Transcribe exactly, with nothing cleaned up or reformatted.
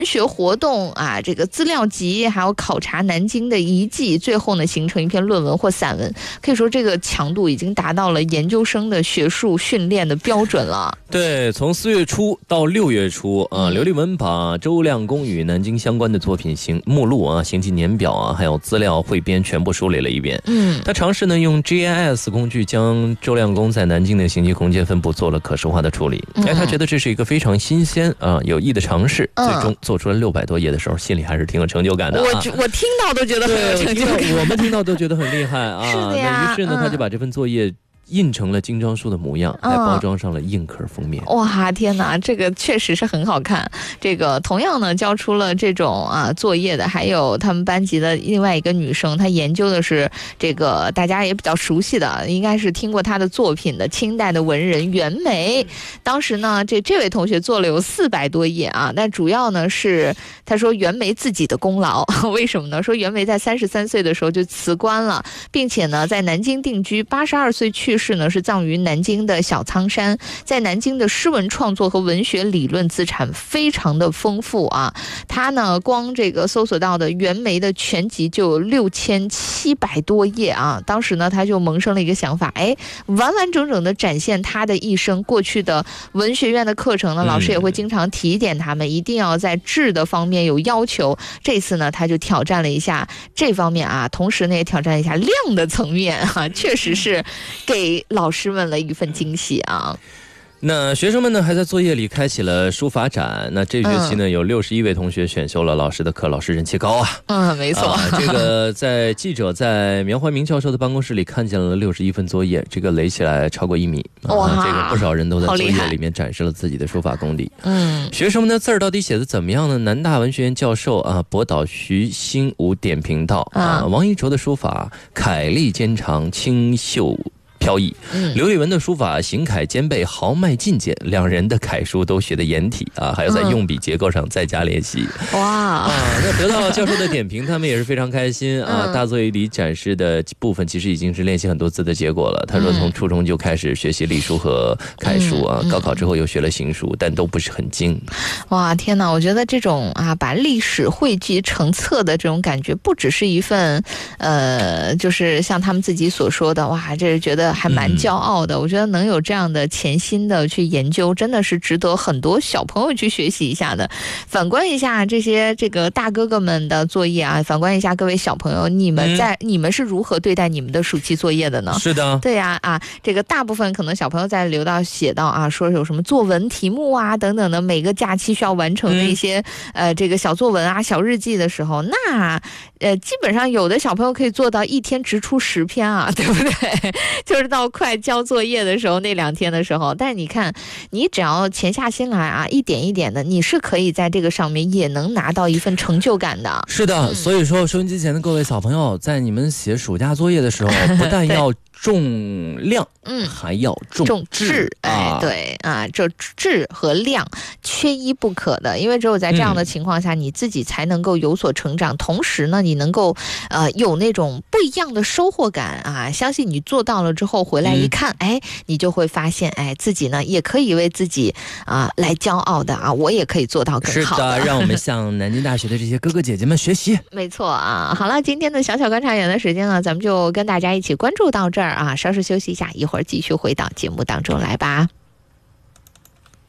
学活动啊，这个资料集，还有考察南京的遗迹，最后呢形成一篇论文或散文。可以说这个强度已经达到了研究生的学术训练的标准了。 对，从四月初到六月初啊，刘立文把周亮公与南京相关的作品行目录啊、行迹年表啊，还有资料汇编全部梳理了一遍。嗯，他尝试呢用 G I S 工具将周亮公在南京的行迹空间分布做了可视化的处理。哎，他觉得这是一个非常新鲜啊、有益的尝试。最终做出了六百多页的时候，心里还是挺有成就感的、啊。 我我听到都觉得很有成就感， 我, 我们听到都觉得很厉害啊。 是的呀。 那于是呢，他就把这份作业印成了精装书的模样，还包装上了硬壳封面。 哇，天哪，这个确实是很好看。这个同样呢，交出了这种啊作业的，还有他们班级的另外一个女生，她研究的是这个大家也比较熟悉的，应该是听过她的作品的清代的文人袁枚。当时呢，这这位同学做了有四百多页啊，但主要呢是他说袁枚自己的功劳。为什么呢？说袁枚在三十三岁的时候就辞官了，并且呢在南京定居，八十二岁去世。是呢，是葬于南京的小仓山。在南京的诗文创作和文学理论资产非常的丰富啊。他呢，光这个搜索到的袁枚的全集就有六千七百多页啊。当时呢，他就萌生了一个想法，哎，完完整整的展现他的一生。过去的文学院的课程呢，老师也会经常提点他们，一定要在质的方面有要求。这次呢，他就挑战了一下这方面啊，同时呢，也挑战一下量的层面啊，确实是给老师们了一份惊喜啊。 那学生们呢，还在作业里开启了书法展。那这学期呢，嗯、有六十一位同学选修了老师的课，老师人气高啊。 嗯，没错。 啊、这个在记者在苗怀明教授的办公室里看见了六十一份作业，这个垒起来超过一米。 哇、 啊，这个不少人都在作业里面展示了自己的书法功底。 嗯， 学生们的字儿到底写的怎么样呢？南大文学院教授啊，博导徐新武点评道啊，王一卓的书法楷丽兼长，清秀飘逸，嗯，刘立文的书法形楷兼备，豪迈进简，两人的楷书都学得颜体啊，还要在用笔结构上再加练习。 哇、嗯、 啊，那得到教授的点评，他们也是非常开心啊。嗯、大作业里展示的部分其实已经是练习很多字的结果了。他说从初中就开始学习隶书和楷书啊，嗯、高考之后又学了行书，但都不是很精。 哇，天哪！我觉得这种啊，把历史汇集成册的这种感觉，不只是一份呃，就是像他们自己所说的，哇，这是觉得还蛮骄傲的。嗯、我觉得能有这样的潜心的去研究，真的是值得很多小朋友去学习一下的。反观一下这些这个大哥哥们的作业啊，反观一下各位小朋友，你们在、嗯、你们是如何对待你们的暑期作业的呢？ 是的， 对呀 啊, 啊，这个大部分可能小朋友在留到写到啊，说有什么作文题目啊等等的，每个假期需要完成的一些、嗯、呃这个小作文啊、小日记的时候，那呃基本上有的小朋友可以做到一天直出十篇啊，对不对？就是到快交作业的时候，那两天的时候，但是你看，你只要潜下心来啊，一点一点的，你是可以在这个上面也能拿到一份成就感的。 是的，嗯、所以说收音机前的各位小朋友，在你们写暑假作业的时候，不但要重量，嗯，还要重重质，哎，对啊，这质和量缺一不可的，因为只有在这样的情况下，嗯、你自己才能够有所成长，同时呢，你能够呃有那种不一样的收获感啊！相信你做到了之后回来一看，嗯、哎，你就会发现，哎，自己呢也可以为自己啊、呃、来骄傲的啊，我也可以做到更好的。 是的，让我们向南京大学的这些哥哥姐姐们学习。 没错啊，好了，今天的小小观察员的时间呢，咱们就跟大家一起关注到这儿啊，稍事休息一下，一会儿继续回到节目当中来吧。